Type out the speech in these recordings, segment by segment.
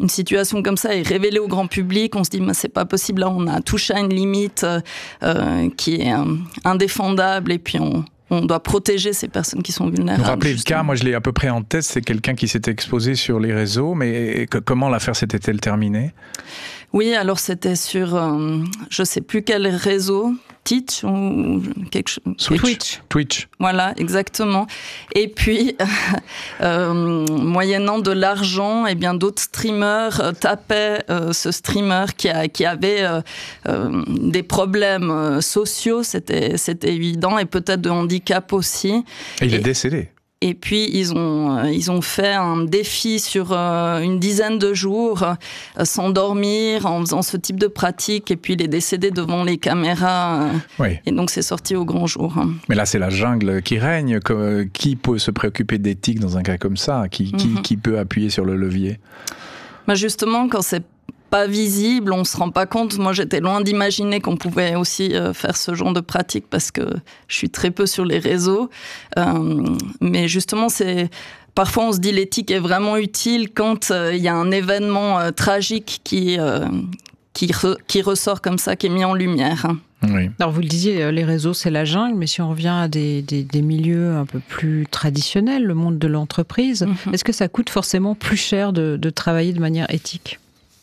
une situation comme ça est révélée au grand public, on se dit mais c'est pas possible, là on a touché à une limite qui est indéfendable et puis on doit protéger ces personnes qui sont vulnérables. Vous rappelez le cas, moi je l'ai à peu près en tête, c'est quelqu'un qui s'était exposé sur les réseaux, mais comment l'affaire s'était-elle terminée ? Oui, alors c'était sur, je sais plus quel réseau, Twitch ou quelque chose. Twitch. Voilà, exactement. Et puis, moyennant de l'argent, eh bien d'autres streamers tapaient ce streamer qui avait des problèmes sociaux, c'était évident, et peut-être de handicap aussi. Et il est décédé. Et puis, ils ont fait un défi sur une dizaine de jours, sans dormir, en faisant ce type de pratique. Et puis, il est décédé devant les caméras. Oui. Et donc, c'est sorti au grand jour. Mais là, c'est la jungle qui règne. Qui peut se préoccuper d'éthique dans un cas comme ça ? Qui peut appuyer sur le levier ? Bah justement, quand c'est pas visible, on se rend pas compte. Moi, j'étais loin d'imaginer qu'on pouvait aussi faire ce genre de pratique parce que je suis très peu sur les réseaux. Mais justement, parfois on se dit l'éthique est vraiment utile quand il y a un événement tragique qui ressort comme ça, qui est mis en lumière. Oui. Alors vous le disiez, les réseaux c'est la jungle, mais si on revient à des milieux un peu plus traditionnels, le monde de l'entreprise, est-ce que ça coûte forcément plus cher de travailler de manière éthique ?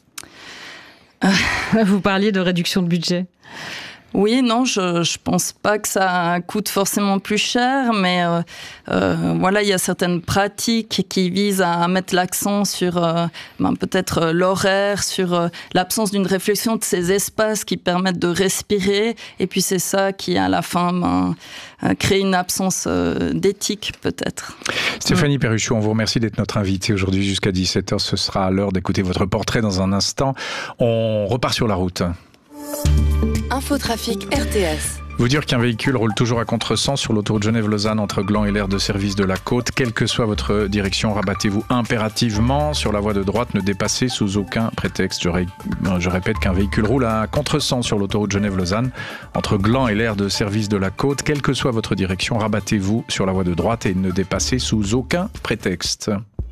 Vous parliez de réduction de budget. Oui, non, je pense pas que ça coûte forcément plus cher, mais voilà, il y a certaines pratiques qui visent à mettre l'accent sur peut-être l'horaire, sur l'absence d'une réflexion de ces espaces qui permettent de respirer, et puis c'est ça qui, à la fin, crée une absence d'éthique, peut-être. Stéphanie Perruchot, on vous remercie d'être notre invitée aujourd'hui jusqu'à 17h. Ce sera à l'heure d'écouter votre portrait dans un instant. On repart sur la route. Infotrafic RTS. Vous dire qu'un véhicule roule toujours à contresens sur l'autoroute Genève-Lausanne entre Gland et l'aire de service de la côte. Quelle que soit votre direction, rabattez-vous impérativement sur la voie de droite. Ne dépassez sous aucun prétexte. Je répète qu'un véhicule roule à contresens sur l'autoroute Genève-Lausanne entre Gland et l'aire de service de la côte. Quelle que soit votre direction, rabattez-vous sur la voie de droite et ne dépassez sous aucun prétexte.